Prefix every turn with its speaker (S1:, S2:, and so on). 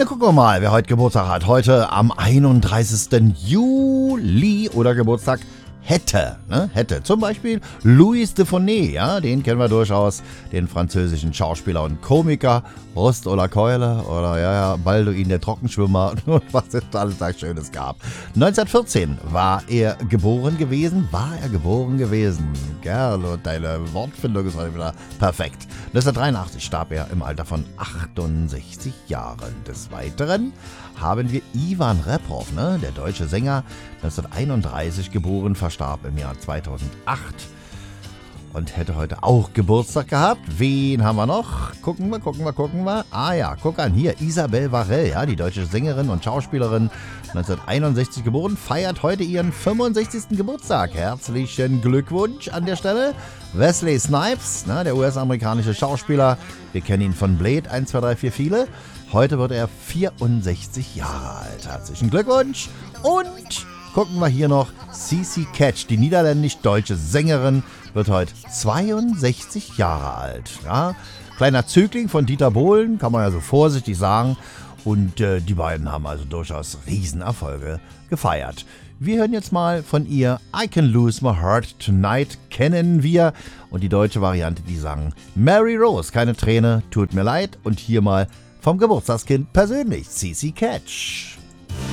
S1: Na, gucken wir mal, wer heute Geburtstag hat. Heute am 31. Juli oder Geburtstag hätte. Zum Beispiel Louis de Funès, ja, den kennen wir durchaus, den französischen Schauspieler und Komiker, Brust oder Keule oder Balduin der Trockenschwimmer und was es alles da Schönes gab. 1914 war er geboren gewesen. Gerl, deine Wortfindung ist heute wieder perfekt. 1983 starb er im Alter von 68 Jahren. Des Weiteren haben wir Ivan Reprov, der deutsche Sänger, 1931 geboren, verstarb im Jahr 2008 und hätte heute auch Geburtstag gehabt. Wen haben wir noch? Gucken wir. Ah ja, guck an, hier, Isabelle Varell, ja, die deutsche Sängerin und Schauspielerin, 1961 geboren, feiert heute ihren 65. Geburtstag. Herzlichen Glückwunsch an der Stelle. Wesley Snipes, der US-amerikanische Schauspieler, wir kennen ihn von Blade, 1, 2, 3, 4, viele. Heute wird er 64 Jahre alt. Herzlichen Glückwunsch. Und gucken wir hier noch CC Catch, die niederländisch-deutsche Sängerin, wird heute 62 Jahre alt. Ja, kleiner Zögling von Dieter Bohlen, kann man ja so vorsichtig sagen. Und die beiden haben also durchaus Riesenerfolge gefeiert. Wir hören jetzt mal von ihr I Can Lose My Heart Tonight, kennen wir. Und die deutsche Variante, die sagen Mary Rose, keine Träne, tut mir leid. Und hier mal vom Geburtstagskind persönlich, CC Catch.